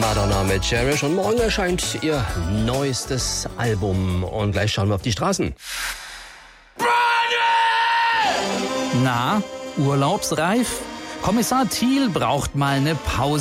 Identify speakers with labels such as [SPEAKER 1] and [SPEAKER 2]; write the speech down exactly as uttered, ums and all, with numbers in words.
[SPEAKER 1] Madonna mit Cherish und morgen erscheint ihr neuestes Album und gleich schauen wir auf die Straßen.
[SPEAKER 2] Na, urlaubsreif? Kommissar Thiel braucht mal eine Pause.